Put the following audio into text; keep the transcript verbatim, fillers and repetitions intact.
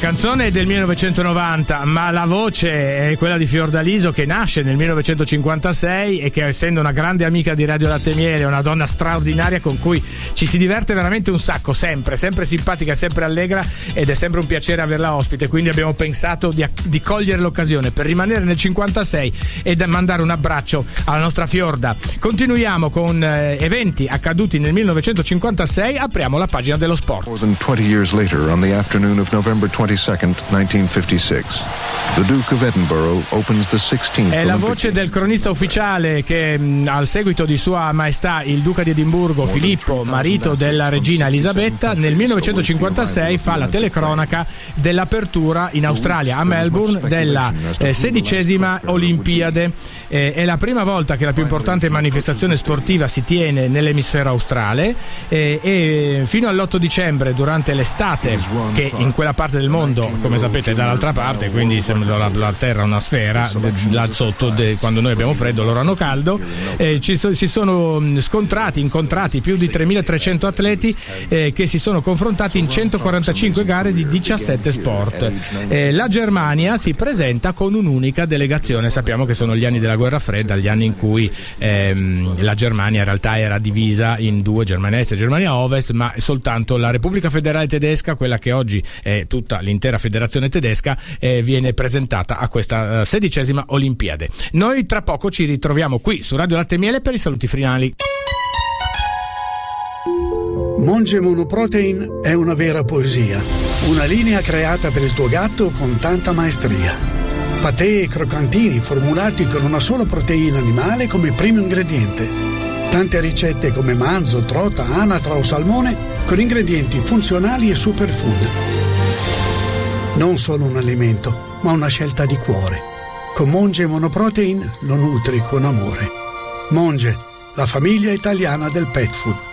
canzone è del millenovecentonovanta, ma la voce è quella di Fiordaliso, che nasce nel millenovecentocinquantasei e che, essendo una grande amica di Radio Latte e Miele, è una donna straordinaria con cui ci si diverte veramente un sacco, sempre, sempre simpatica, sempre allegra, ed è sempre un piacere averla ospite. Quindi abbiamo pensato di, di cogliere l'occasione per rimanere nel cinquantasei e da mandare un abbraccio alla nostra Fiorda. Continuiamo con eh, eventi accaduti nel millenovecentocinquantasei. Apriamo la pagina dello sport. More than twenty years later, on the afternoon of November twenty-second, nineteen fifty-six, the Duke of Edinburgh opens the sixteenth È la voce del cronista ufficiale che, mh, al seguito di Sua Maestà il Duca di Edimburgo Filippo, marito della regina Elisabetta, nel millenovecentocinquantasei fa la telecronaca dell'apertura in Australia, a Melbourne, della eh, sedicesima Olimpiade. Eh, è la prima volta che la più importante manifestazione sportiva si tiene nell'emisfero australe, eh, e fino all'otto dicembre, durante l'estate, che in quella parte del mondo, come sapete, è dall'altra parte, quindi sembra la, la terra una sfera, de, là sotto, de, quando noi abbiamo freddo loro hanno caldo, eh, ci so, si sono scontrati, incontrati più di tremilatrecento atleti eh, che si sono confrontati in centoquarantacinque gare di diciassette sport. Eh, la Germania si presenta con un'unica delegazione. Sappiamo che sono gli anni della guerra fredda, gli anni in cui ehm, la Germania in realtà era divisa in due, Germania Est e Germania Ovest, ma soltanto la Repubblica Federale Tedesca, quella che oggi è tutta l'intera federazione tedesca, eh, viene presentata a questa uh, sedicesima Olimpiade. Noi tra poco ci ritroviamo qui su Radio Latte e Miele per i saluti finali. Monge Monoprotein è una vera poesia, una linea creata per il tuo gatto con tanta maestria. Patè e croccantini formulati con una sola proteina animale come primo ingrediente. Tante ricette come manzo, trota, anatra o salmone con ingredienti funzionali e superfood. Non solo un alimento, ma una scelta di cuore. Con Monge Monoprotein lo nutri con amore. Monge, la famiglia italiana del pet food.